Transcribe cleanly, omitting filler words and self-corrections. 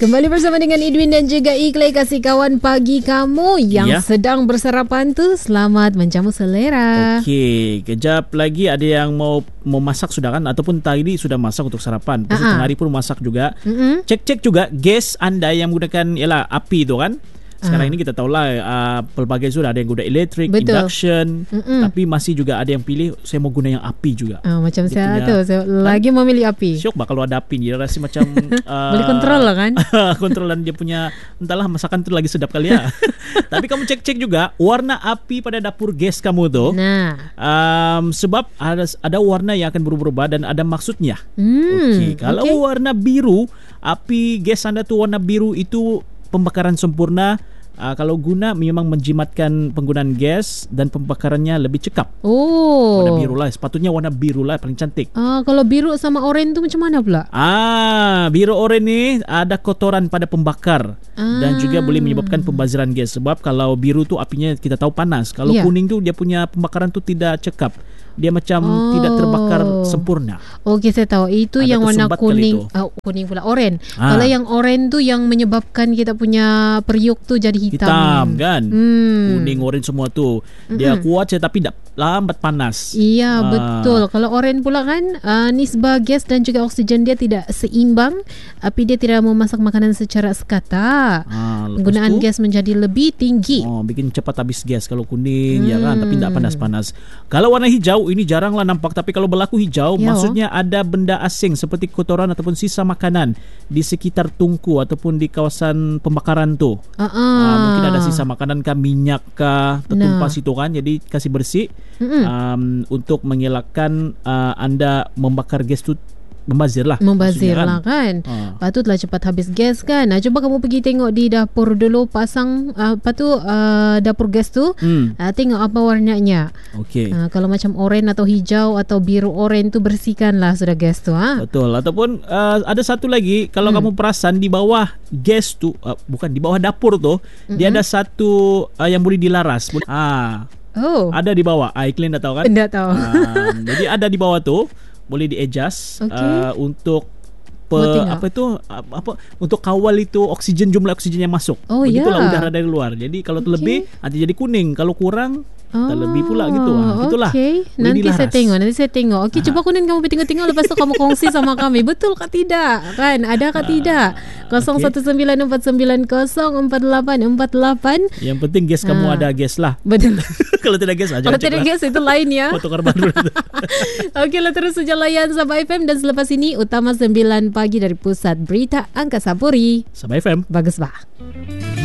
Kembali bersama dengan Edwin dan juga Iqlay, kasih kawan pagi kamu yang sedang bersarapan tu, selamat menjamu selera. Okey, kejap lagi ada yang mau masak sudah kan, ataupun tadi sudah masak untuk sarapan. Pasal tengah hari pun masak juga. Cek-cek juga gas anda yang menggunakan ialah api tu kan. Sekarang ini kita tahulah pelbagai sudah ada yang guna elektrik, induction, tapi masih juga ada yang pilih saya mau guna yang api juga. Macam saya tu, saya lagi memilih api. Syok bah kalau ada api ni, rasa macam boleh kontrol lah kan. Kontrolan dia punya, entahlah masakan tu lagi sedap kali ya. Tapi kamu cek-cek juga warna api pada dapur gas kamu tu. Nah, sebab ada warna yang akan berubah-ubah dan ada maksudnya. Okey, kalau warna biru, api gas anda tu warna biru itu pembakaran sempurna. Kalau guna memang menjimatkan penggunaan gas dan pembakarannya lebih cekap. Warna biru lah, sepatutnya warna biru lah paling cantik. Kalau biru sama oranye tu macam mana pula? Biru oranye ni ada kotoran pada pembakar dan juga boleh menyebabkan pembaziran gas. Sebab kalau biru tu apinya kita tahu panas. Kalau kuning tu dia punya pembakaran tu tidak cekap. Dia macam tidak terbakar sempurna. Okey, saya tahu. Itu ada yang warna kuning. Kuning pula, oranye. Kalau yang oranye tu yang menyebabkan kita punya periuk tu jadi hitam kan. Kuning, oranye semua tu dia kuat tapi tak lambat panas. Iya, betul. Kalau oranye pula kan nisbah gas dan juga oksigen dia tidak seimbang, api dia tidak memasak makanan secara sekata. Penggunaan gas menjadi lebih tinggi. Bikin cepat habis gas kalau kuning ya kan, tapi tidak panas-panas. Kalau warna hijau ini jaranglah nampak, tapi kalau berlaku hijau maksudnya ada benda asing seperti kotoran ataupun sisa makanan di sekitar tungku ataupun di kawasan pembakaran tu. Mungkin ada sisa makanan kah, minyak kah tertumpas itu kan, jadi kasih bersih untuk mengelakkan anda membakar gas tu membazir lah kan. Patutlah cepat habis gas kan. Cuba kamu pergi tengok di dapur dulu, pasang dapur gas tu, tengok apa warnanya. Kalau macam oranye atau hijau atau biru oranye tu, bersihkanlah sudah gas tu. Betul. Ataupun ada satu lagi, kalau kamu perasan di bawah gas tu, bukan di bawah dapur tu, dia ada satu yang boleh dilaras. Ada di bawah. Iqlay dah tahu kan? Dah tahu. Jadi ada di bawah tu boleh di-adjust untuk untuk kawal itu oksigen, jumlah oksigen yang masuk. Begitulah udara dari luar. Jadi kalau terlebih nanti jadi kuning, kalau kurang terlebih pula gitu. Itulah. Nanti saya tengok. Okey, cuba kuning kamu tengok-tengok, lepas tu kamu kongsi sama kami. Betul ke tidak? Kan? Ada ke tidak? 0194904848. Yang penting gas kamu ada gas lah. Betul. Kalau tidak gas aja. Kalau tidak gas itu lain ya. Foto baru. Okeylah, terus saja layan Sabah FM, dan selepas ini Utama 9 pagi dari Pusat Berita Angkasa Puri. Sabah FM. Bagus bah.